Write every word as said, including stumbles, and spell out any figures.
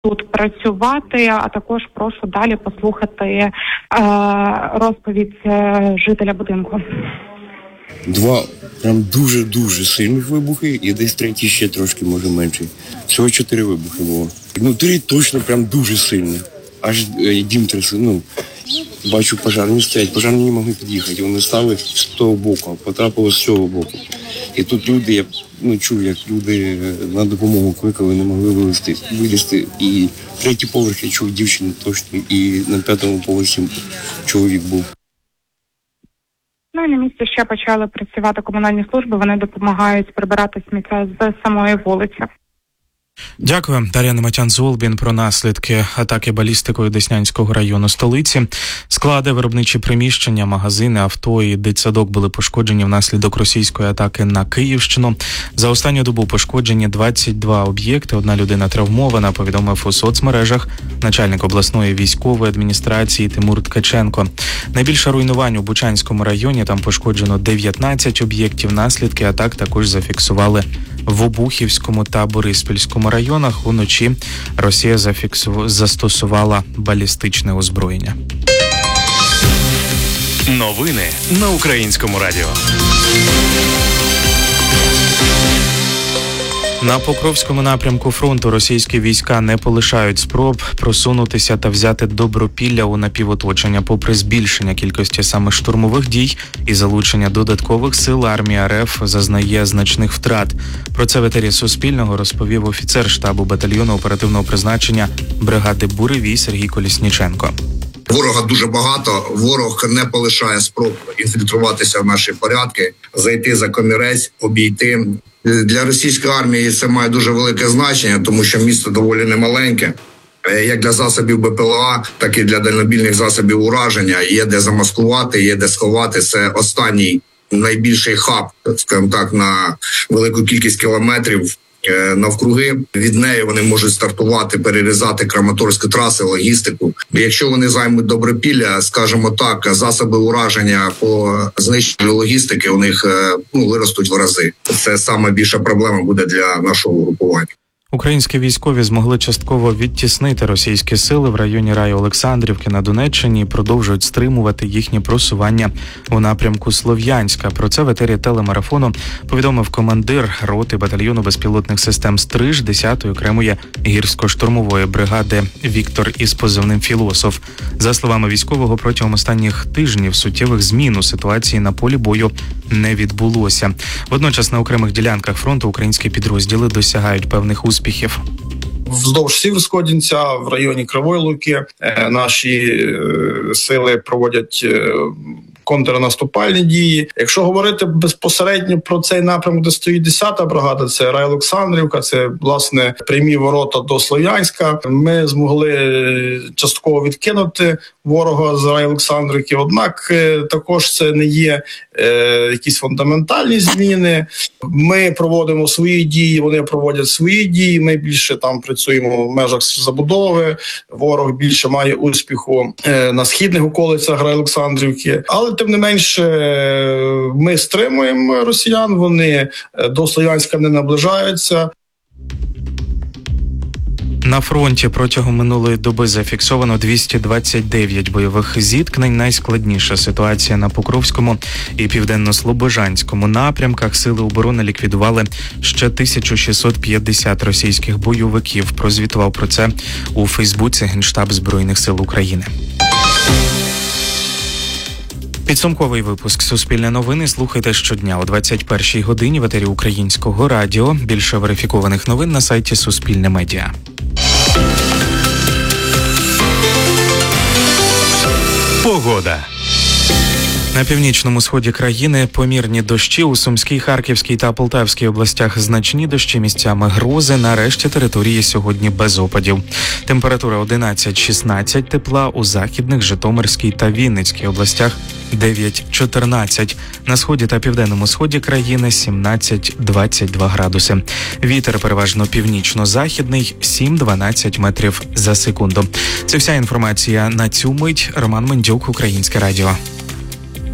тут працювати, а також прошу далі послухати е, розповідь е, жителя будинку. Два прям дуже-дуже сильних вибухи і десь третій ще трошки, може, менший. Всього чотири вибухи було. Ну, три точно прям дуже сильні. Аж е, дім трясе, ну, бачу, пожарні стоять, пожарні не могли під'їхати. Вони стали з того боку, а потрапили з цього боку. І тут люди, я ну, чув, як люди на допомогу кликали, не могли вилізти. вилізти. І третій поверх я чув дівчину точно, і на п'ятому поверсі чоловік був. Ну і на місці ще почали працювати комунальні служби, вони допомагають прибирати сміття з самої вулиці. Дякую. Дар'я Нематян-Золбін про наслідки атаки балістикою Деснянського району столиці. Склади, виробничі приміщення, магазини, авто і дитсадок були пошкоджені внаслідок російської атаки на Київщину. За останню добу пошкоджені двадцять два об'єкти, одна людина травмована, повідомив у соцмережах начальник обласної військової адміністрації Тимур Ткаченко. Найбільше руйнувань у Бучанському районі, там пошкоджено дев'ятнадцять об'єктів. Наслідки атак також зафіксували в Обухівському та Бориспільському районах. Уночі Росія зафіксу... застосувала балістичне озброєння. Новини на Українському радіо. На Покровському напрямку фронту російські війська не полишають спроб просунутися та взяти Добропілля у напівоточення. Попри збільшення кількості саме штурмових дій і залучення додаткових сил, армія РФ зазнає значних втрат. Про це в етері Суспільного розповів офіцер штабу батальйону оперативного призначення бригади Буревій Сергій Колісніченко. Ворога дуже багато, ворог не полишає спроб інфільтруватися в наші порядки, зайти за комірець, обійти. Для російської армії це має дуже велике значення, тому що місто доволі немаленьке. Як для засобів БПЛА, так і для дальнобійних засобів ураження. Є де замаскувати, є де сховати. Це останній найбільший хаб, скажімо так, на велику кількість кілометрів навкруги. Від неї вони можуть стартувати, перерізати Краматорську трасу, логістику. Якщо вони займуть Добропілля, скажімо так, засоби ураження по знищенню логістики у них ну, виростуть в рази. Це саме більша проблема буде для нашого групування. Українські військові змогли частково відтіснити російські сили в районі району Олександрівки на Донеччині і продовжують стримувати їхнє просування у напрямку Слов'янська. Про це в етері телемарафону повідомив командир роти батальйону безпілотних систем «Стриж» десятої окремої гірсько-штурмової бригади Віктор із позивним «Філософ». За словами військового, протягом останніх тижнів суттєвих змін у ситуації на полі бою не відбулося. Водночас на окремих ділянках фронту українські підрозділи досягають певних успіхів. Успіхів. Вздовж Сіверського-Дінця, в районі Кривої Луки, наші сили проводять контрнаступальні дії. Якщо говорити безпосередньо про цей напрямок, де стоїть десята бригада, це район Олександрівка, це, власне, прямі ворота до Слов'янська. Ми змогли частково відкинути ворога з району Олександрівки, однак також це не є е, якісь фундаментальні зміни. Ми проводимо свої дії, вони проводять свої дії, ми більше там працюємо в межах забудови, ворог більше має успіху е, на східних околицях району Олександрівки. Але тим не менше, ми стримуємо росіян, вони до Слов'янська не наближаються. На фронті протягом минулої доби зафіксовано двісті двадцять дев'ять бойових зіткнень. Найскладніша ситуація на Покровському і Південно-Слобожанському напрямках. Сили оборони ліквідували ще тисячу шістсот п'ятдесят російських бойовиків. Прозвітував про це у Фейсбуці Генштаб Збройних сил України. Підсумковий випуск «Суспільне новини» слухайте щодня о двадцять першій годині в етері Українського радіо. Більше верифікованих новин на сайті Суспільне Медіа. Погода. На північному сході країни помірні дощі, у Сумській, Харківській та Полтавській областях значні дощі, місцями грози. На решті території сьогодні без опадів. Температура одинадцять шістнадцять тепла, у Західних, Житомирській та Вінницькій областях дев'ять чотирнадцять. На сході та південному сході країни сімнадцять двадцять два градуси. Вітер переважно північно-західний сім дванадцять метрів за секунду. Це вся інформація на цю мить. Роман Мендюк, Українське радіо.